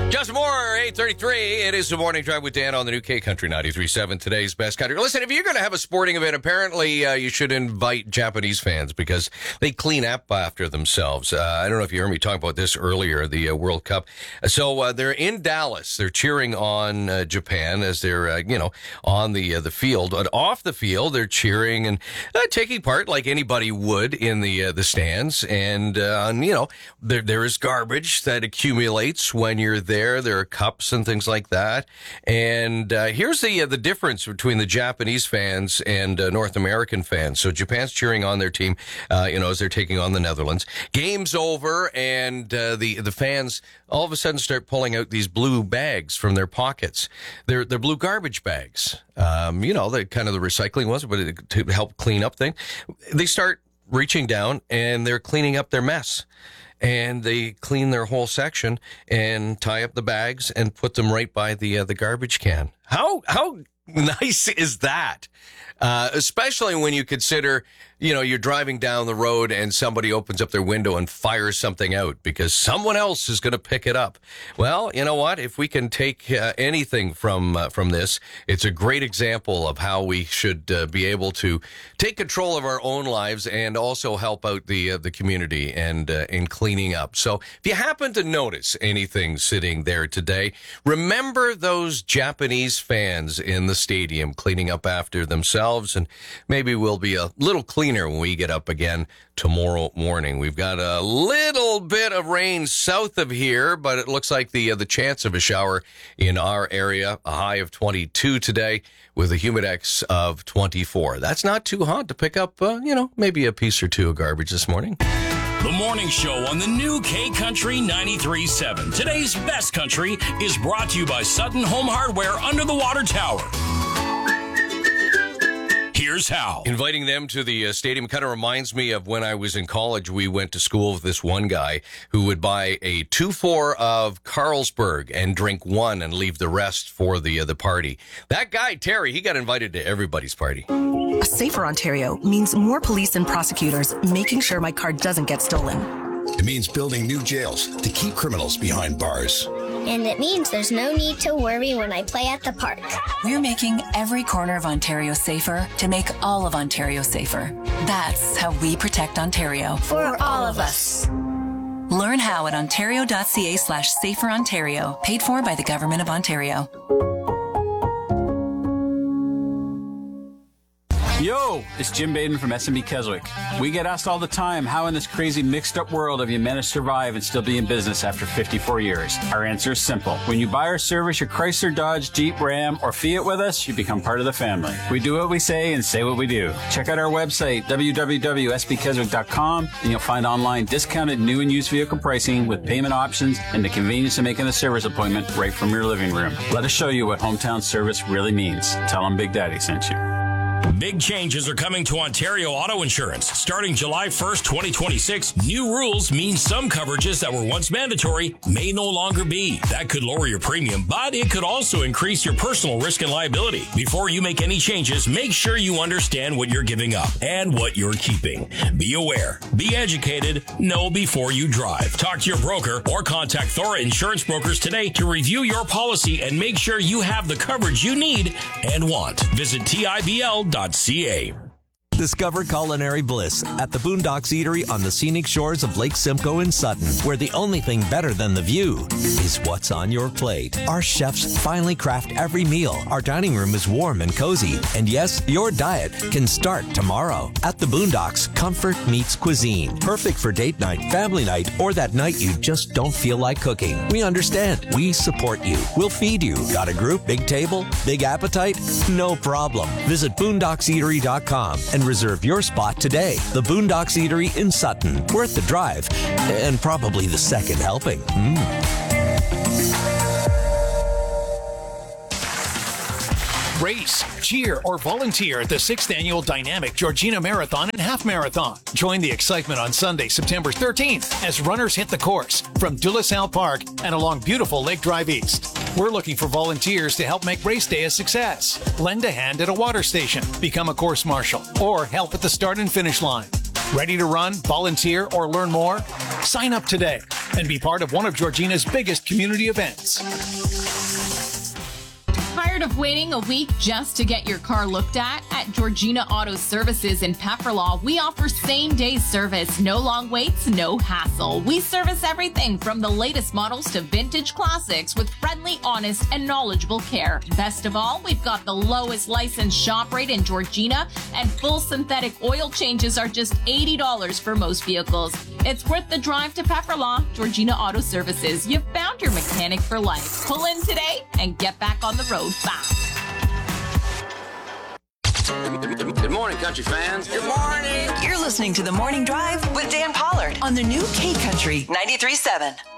Just more, 8:33. It is the Morning Drive with Dan on the new K Country 93.7, today's best country. Listen, if you're going to have a sporting event, apparently you should invite Japanese fans because they clean up after themselves. I don't know if you heard me talk about this earlier, the World Cup. So they're in Dallas. They're cheering on Japan as they're, on the field. But off the field, they're cheering and taking part like anybody would in the stands. And, there is garbage that accumulates when you're there. There are cups and things like that. And here's the difference between the Japanese fans and North American fans. So Japan's cheering on their team, as they're taking on the Netherlands. Game's over, and the fans all of a sudden start pulling out these blue bags from their pockets. They're blue garbage bags. The kind of the recycling ones, but to help clean up things. They start reaching down, and they're cleaning up their mess. And they clean their whole section and tie up the bags and put them right by the garbage can. How nice is that? Especially when you consider, you're driving down the road and somebody opens up their window and fires something out because someone else is going to pick it up. Well, you know what? If we can take anything from this, it's a great example of how we should be able to take control of our own lives and also help out the community and in cleaning up. So if you happen to notice anything sitting there today, remember those Japanese fans in the stadium cleaning up after themselves, and maybe we'll be a little cleaner when we get up again tomorrow morning. We've got a little bit of rain south of here, but it looks like the chance of a shower in our area, a high of 22 today with a humidex of 24. That's not too hot to pick up, maybe a piece or two of garbage this morning. The Morning Show on the new K Country 93.7. Today's best country is brought to you by Sutton Home Hardware under the water tower. Here's how. Inviting them to the stadium kind of reminds me of when I was in college. We went to school with this one guy who would buy a 2-4 of Carlsberg and drink one and leave the rest for the party. That guy, Terry, he got invited to everybody's party. A safer Ontario means more police and prosecutors making sure my car doesn't get stolen. It means building new jails to keep criminals behind bars. And it means there's no need to worry when I play at the park. We're making every corner of Ontario safer to make all of Ontario safer. That's how we protect Ontario. For all of us. Learn how at ontario.ca/saferontario. Paid for by the Government of Ontario. Yo, it's Jim Baden from S&B Keswick. We get asked all the time, how in this crazy mixed-up world have you managed to survive and still be in business after 54 years? Our answer is simple. When you buy or service your Chrysler, Dodge, Jeep, Ram, or Fiat with us, you become part of the family. We do what we say and say what we do. Check out our website, www.sbkeswick.com, and you'll find online discounted new and used vehicle pricing with payment options and the convenience of making a service appointment right from your living room. Let us show you what hometown service really means. Tell them Big Daddy sent you. Big changes are coming to Ontario Auto Insurance. Starting July 1st, 2026, new rules mean some coverages that were once mandatory may no longer be. That could lower your premium, but it could also increase your personal risk and liability. Before you make any changes, make sure you understand what you're giving up and what you're keeping. Be aware, be educated, know before you drive. Talk to your broker or contact Thora Insurance Brokers today to review your policy and make sure you have the coverage you need and want. Visit TIBL.ca. Discover culinary bliss at the Boondocks Eatery on the scenic shores of Lake Simcoe in Sutton, where the only thing better than the view is what's on your plate. Our chefs finely craft every meal. Our dining room is warm and cozy. And yes, your diet can start tomorrow. At the Boondocks, comfort meets cuisine. Perfect for date night, family night, or that night you just don't feel like cooking. We understand. We support you. We'll feed you. Got a group, big table, big appetite? No problem. Visit boondockseatery.com and reserve your spot today. The Boondocks Eatery in Sutton. Worth the drive and probably the second helping. Race, cheer, or volunteer at the 6th Annual Dynamic Georgina Marathon and Half Marathon. Join the excitement on Sunday, September 13th as runners hit the course from De La Salle Park and along beautiful Lake Drive East. We're looking for volunteers to help make race day a success. Lend a hand at a water station, become a course marshal, or help at the start and finish line. Ready to run, volunteer, or learn more? Sign up today and be part of one of Georgina's biggest community events. Tired of waiting a week just to get your car looked at? At Georgina Auto Services in Pefferlaw, we offer same-day service. No long waits, no hassle. We service everything from the latest models to vintage classics with friendly, honest, and knowledgeable care. Best of all, we've got the lowest licensed shop rate in Georgina, and full synthetic oil changes are just $80 for most vehicles. It's worth the drive to Pefferlaw. Georgina Auto Services. You've found your mechanic for life. Pull in today and get back on the road fast. Good morning, country fans. Good morning. You're listening to The Morning Drive with Dan Pollard on the new K Country 93.7.